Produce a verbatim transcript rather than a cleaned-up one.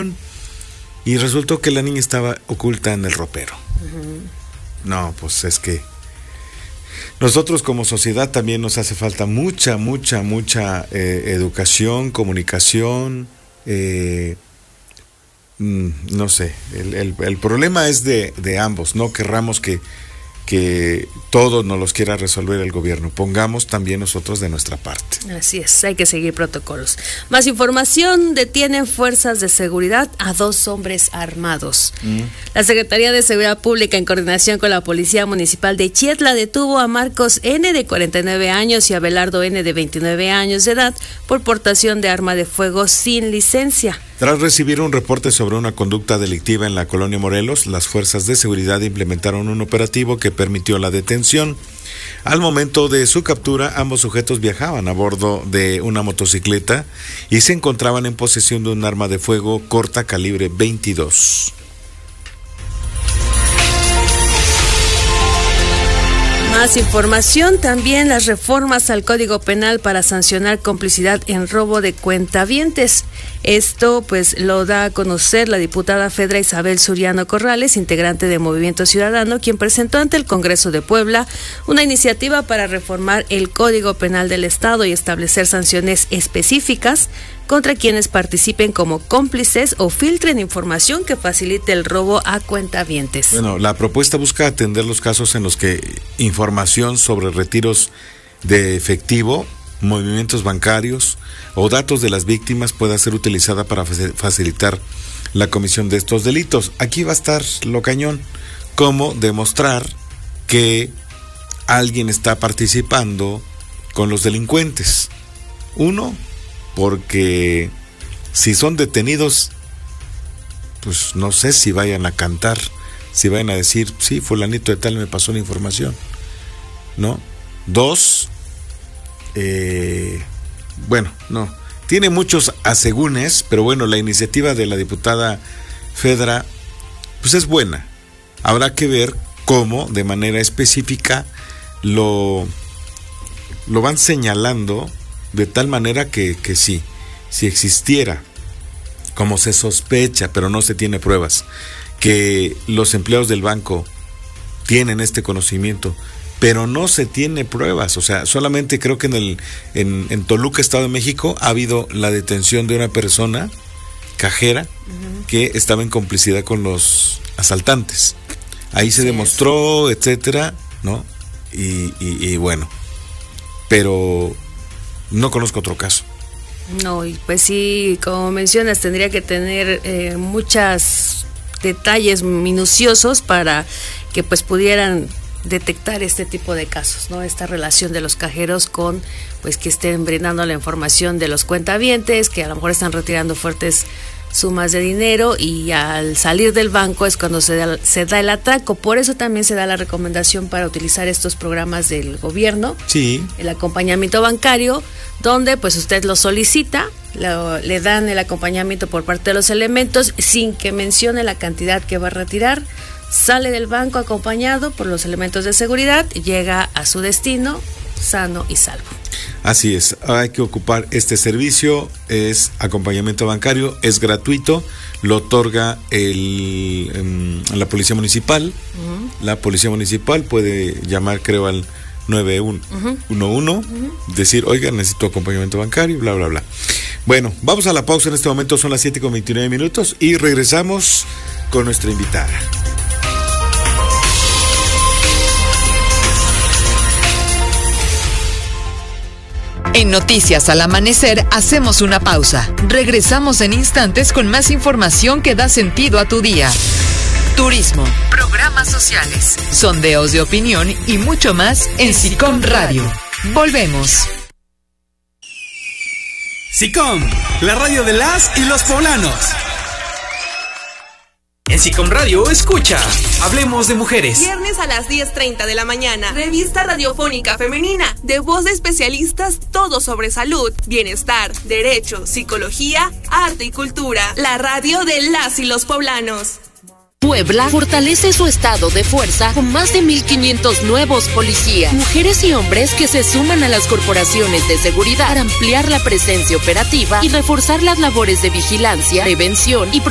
camión y resultó que la niña estaba oculta en el ropero. Uh-huh. No, pues es que nosotros como sociedad también nos hace falta mucha, mucha, mucha eh, educación, comunicación, eh, mm, no sé, el, el, el problema es de, de ambos, no querramos que, que todo nos los quiera resolver el gobierno, pongamos también nosotros de nuestra parte. Así es, hay que seguir protocolos. Más información, detienen fuerzas de seguridad a dos hombres armados. Mm. La Secretaría de Seguridad Pública, en coordinación con la Policía Municipal de Chietla, detuvo a Marcos N., de cuarenta y nueve años, y a Belardo N., de veintinueve años de edad, por portación de arma de fuego sin licencia. Tras recibir un reporte sobre una conducta delictiva en la colonia Morelos, las fuerzas de seguridad implementaron un operativo que permitió la detención. Al momento de su captura, ambos sujetos viajaban a bordo de una motocicleta y se encontraban en posesión de un arma de fuego corta calibre veintidós. Más información, también las reformas al Código Penal para sancionar complicidad en robo de cuentavientes. Esto pues lo da a conocer la diputada Fedra Isabel Suriano Corrales, integrante de Movimiento Ciudadano, quien presentó ante el Congreso de Puebla una iniciativa para reformar el Código Penal del Estado y establecer sanciones específicas contra quienes participen como cómplices o filtren información que facilite el robo a cuentavientes. Bueno, la propuesta busca atender los casos en los que información sobre retiros de efectivo, movimientos bancarios o datos de las víctimas pueda ser utilizada para facilitar la comisión de estos delitos. Aquí va a estar lo cañón, cómo demostrar que alguien está participando con los delincuentes. Uno, porque si son detenidos, pues no sé si vayan a cantar, si vayan a decir, sí, fulanito de tal me pasó la información, ¿no? Dos, eh, bueno, no, tiene muchos asegúnes, pero bueno, la iniciativa de la diputada Fedra, pues es buena. Habrá que ver cómo, de manera específica, lo, lo van señalando de tal manera que, que sí, si existiera, como se sospecha, pero no se tiene pruebas, que los empleados del banco tienen este conocimiento, pero no se tiene pruebas, o sea, solamente creo que en el en, en Toluca, Estado de México, ha habido la detención de una persona cajera uh-huh. que estaba en complicidad con los asaltantes. Ahí se sí demostró, es. etcétera, ¿no? Y, y, y bueno, pero no conozco otro caso. No, y pues sí, como mencionas, tendría que tener eh, muchos detalles minuciosos para que pues pudieran detectar este tipo de casos, ¿no? Esta relación de los cajeros con, pues, que estén brindando la información de los cuentavientes, que a lo mejor están retirando fuertes sumas de dinero y al salir del banco es cuando se da, se da el atraco. Por eso también se da la recomendación para utilizar estos programas del gobierno, sí, el acompañamiento bancario, donde pues usted lo solicita, lo, le dan el acompañamiento por parte de los elementos sin que mencione la cantidad que va a retirar, sale del banco acompañado por los elementos de seguridad, llega a su destino sano y salvo. Así es, hay que ocupar este servicio, es acompañamiento bancario, es gratuito, lo otorga el, um, la Policía Municipal. Uh-huh. La Policía Municipal puede llamar, creo, al nueve uno uno, uh-huh. decir, oiga, necesito acompañamiento bancario, bla, bla, bla. Bueno, vamos a la pausa en este momento, son las siete con veintinueve minutos y regresamos con nuestra invitada. En Noticias al Amanecer hacemos una pausa. Regresamos en instantes con más información que da sentido a tu día. Turismo, programas sociales, sondeos de opinión y mucho más en SICOM Radio. Volvemos. SICOM, la radio de las y los poblanos. En SICOM Radio, escucha, hablemos de mujeres. Viernes a las diez treinta de la mañana, revista radiofónica femenina, de voz de especialistas, todo sobre salud, bienestar, derecho, psicología, arte y cultura. La radio de las y los poblanos. Puebla fortalece su estado de fuerza con más de mil quinientos nuevos policías, mujeres y hombres que se suman a las corporaciones de seguridad para ampliar la presencia operativa y reforzar las labores de vigilancia, prevención y